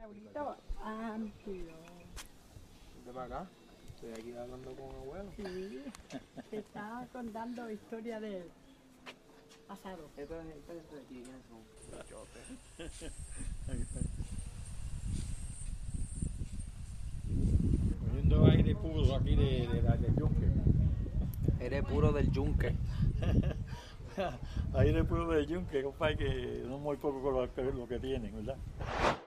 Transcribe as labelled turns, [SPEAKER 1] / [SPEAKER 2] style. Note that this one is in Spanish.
[SPEAKER 1] Laurito, amplio.
[SPEAKER 2] Vente para acá. Estoy aquí hablando con abuelo.
[SPEAKER 1] Sí, te estaba contando historia del pasado.
[SPEAKER 2] Esta gente de aquí, ¿quiénes son? Chotes.
[SPEAKER 3] Poniendo aire puro aquí del yunque.
[SPEAKER 2] Eres puro del yunque.
[SPEAKER 3] Aire puro del yunque, compadre, que no muy poco con lo que tienen, ¿verdad?